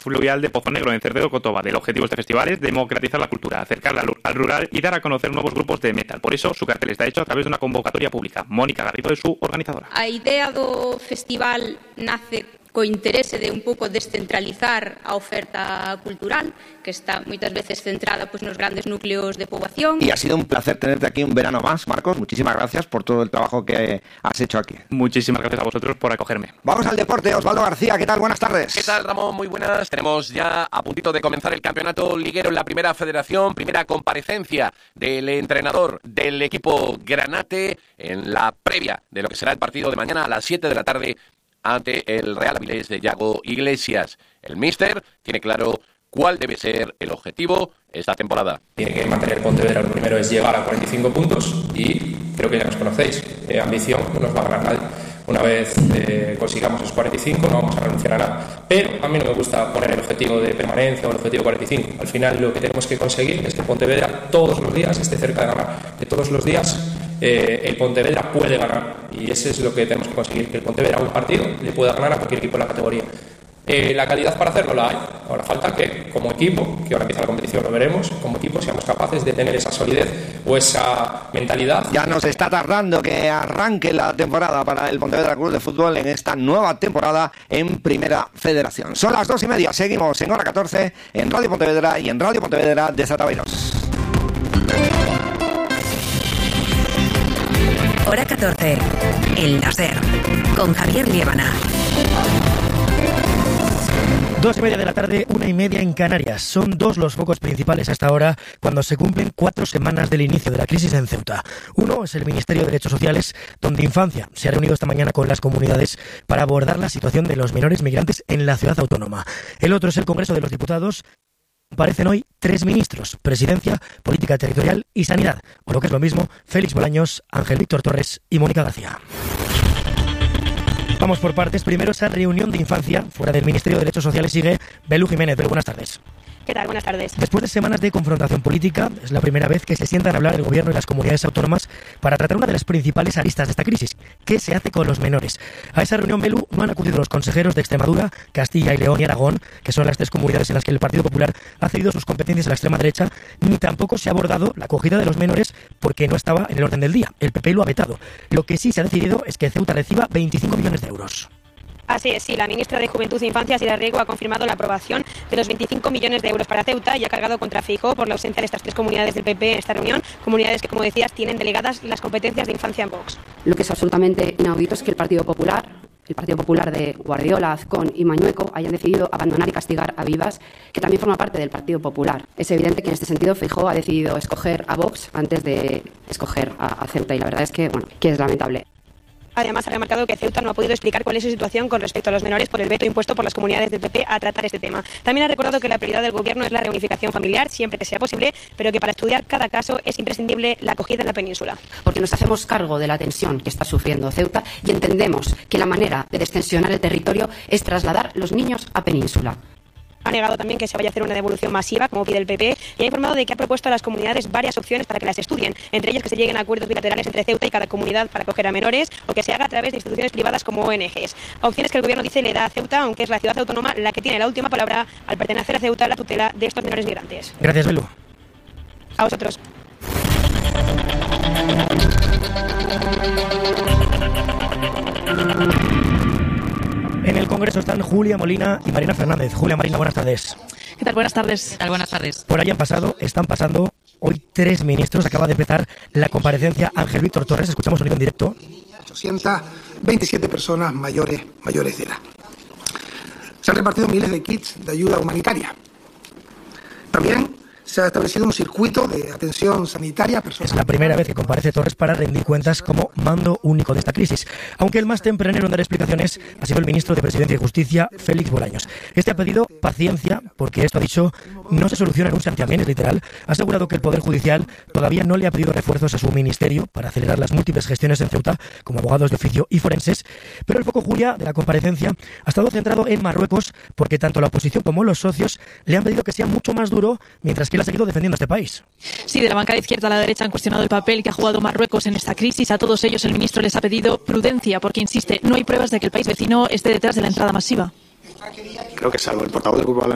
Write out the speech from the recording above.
fluvial de Pozo Negro, en Cerdedo, Córdoba. El objetivo de este festival es democratizar la cultura, acercarla al rural y dar a conocer nuevos grupos de metal. Por eso, su cartel está hecho a través de una convocatoria pública. Mónica Garrido es su organizadora. A idea do festival nace co interese de un pouco descentralizar a oferta cultural, que está moitas veces centrada nos grandes núcleos de poboación. Y ha sido un placer tenerte aquí un verano más, Marcos. Muchísimas gracias por todo el trabajo que has hecho aquí. Muchísimas gracias a vosotros por acogerme. Vamos al deporte. Osvaldo García, ¿qué tal? Buenas tardes. ¿Qué tal, Ramón? Muy buenas. Tenemos ya a puntito de comenzar el campeonato liguero en la primera federación, primera comparecencia del entrenador del equipo Granate en la previa de lo que será el partido de mañana a las 7 de la tarde ante el Real Avilés de Yago Iglesias. El míster tiene claro cuál debe ser el objetivo esta temporada. Tiene que mantener Pontevedra. Lo primero es llegar a 45 puntos y creo que ya nos conocéis. Ambición no nos va a ganar nadie. Una vez consigamos esos 45 no vamos a renunciar a nada. Pero a mí no me gusta poner el objetivo de permanencia o el objetivo 45. Al final lo que tenemos que conseguir es que Pontevedra todos los días esté cerca de ganar. Que todos los días el Pontevedra puede ganar. Y eso es lo que tenemos que conseguir. Que el Pontevedra un partido le pueda ganar a cualquier equipo de la categoría. La calidad para hacerlo la hay. Ahora falta que como equipo, que ahora empieza la competición, lo veremos, como equipo seamos capaces de tener esa solidez o esa mentalidad. Ya nos está tardando que arranque la temporada para el Pontevedra Club de Fútbol en esta nueva temporada en Primera Federación. Son las 2:30, seguimos en hora 14 en Radio Pontevedra y en Radio Pontevedra de Satavinos. Hora 14, El Láser, con Javier Liébana. 2:30 de la tarde, 1:30 en Canarias. Son dos los focos principales hasta ahora cuando se cumplen 4 semanas del inicio de la crisis en Ceuta. Uno es el Ministerio de Derechos Sociales, donde Infancia se ha reunido esta mañana con las comunidades para abordar la situación de los menores migrantes en la ciudad autónoma. El otro es el Congreso de los Diputados. Aparecen hoy 3 ministros: Presidencia, Política Territorial y Sanidad, o lo que es lo mismo, Félix Bolaños, Ángel Víctor Torres y Mónica García. Vamos por partes. Primero, esa reunión de Infancia fuera del Ministerio de Derechos Sociales sigue Belú Jiménez. Belú, buenas tardes. ¿Qué tal? Buenas tardes. Después de semanas de confrontación política, es la primera vez que se sientan a hablar el Gobierno y las comunidades autónomas para tratar una de las principales aristas de esta crisis: ¿qué se hace con los menores? A esa reunión, Belú, no han acudido los consejeros de Extremadura, Castilla y León y Aragón, que son las 3 comunidades en las que el Partido Popular ha cedido sus competencias a la extrema derecha, ni tampoco se ha abordado la acogida de los menores porque no estaba en el orden del día. El PP lo ha vetado. Lo que sí se ha decidido es que Ceuta reciba 25 millones de euros. Así es, sí, la ministra de Juventud, Infancia, Sira Riego, ha confirmado la aprobación de los 25 millones de euros para Ceuta y ha cargado contra Feijóo por la ausencia de estas 3 comunidades del PP en esta reunión, comunidades que, como decías, tienen delegadas las competencias de infancia en Vox. Lo que es absolutamente inaudito es que el Partido Popular de Guardiola, Azcón y Mañueco hayan decidido abandonar y castigar a Vivas, que también forma parte del Partido Popular. Es evidente que en este sentido Feijóo ha decidido escoger a Vox antes de escoger a Ceuta, y la verdad es que es lamentable. Además, ha remarcado que Ceuta no ha podido explicar cuál es su situación con respecto a los menores por el veto impuesto por las comunidades del PP a tratar este tema. También ha recordado que la prioridad del Gobierno es la reunificación familiar, siempre que sea posible, pero que para estudiar cada caso es imprescindible la acogida en la península. Porque nos hacemos cargo de la tensión que está sufriendo Ceuta y entendemos que la manera de destensionar el territorio es trasladar los niños a península. Ha negado también que se vaya a hacer una devolución masiva, como pide el PP, y ha informado de que ha propuesto a las comunidades varias opciones para que las estudien, entre ellas que se lleguen a acuerdos bilaterales entre Ceuta y cada comunidad para acoger a menores, o que se haga a través de instituciones privadas como ONGs. Opciones que el Gobierno dice le da a Ceuta, aunque es la ciudad autónoma la que tiene la última palabra al pertenecer a Ceuta la tutela de estos menores migrantes. Gracias, Belú. A vosotros. En el Congreso están Julia Molina y Marina Fernández. Julia, Marina, buenas tardes. ¿Qué tal? Buenas tardes. Buenas tardes. Por ahí están pasando hoy 3 ministros. Acaba de empezar la comparecencia. Ángel Víctor Torres, escuchamos sonido en directo. 827 personas mayores de edad. Se han repartido miles de kits de ayuda humanitaria. También se ha establecido un circuito de atención sanitaria a personas. Es la primera vez que comparece Torres para rendir cuentas como mando único de esta crisis. Aunque el más tempranero en dar explicaciones ha sido el ministro de Presidencia y Justicia, Félix Bolaños. Este ha pedido paciencia porque esto, ha dicho, no se soluciona en un santiamén, es literal. Ha asegurado que el Poder Judicial todavía no le ha pedido refuerzos a su ministerio para acelerar las múltiples gestiones en Ceuta, como abogados de oficio y forenses. Pero el foco, Julia, de la comparecencia ha estado centrado en Marruecos, porque tanto la oposición como los socios le han pedido que sea mucho más duro, mientras que él ha seguido defendiendo a este país. Sí, de la bancada izquierda a la derecha han cuestionado el papel que ha jugado Marruecos en esta crisis. A todos ellos el ministro les ha pedido prudencia, porque insiste, no hay pruebas de que el país vecino esté detrás de la entrada masiva. Creo que salvo el portavoz del Grupo